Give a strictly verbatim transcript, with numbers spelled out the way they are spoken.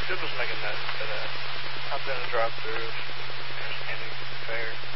Sid was making notes, but uh, I've done a drive-through of Harris County Fair.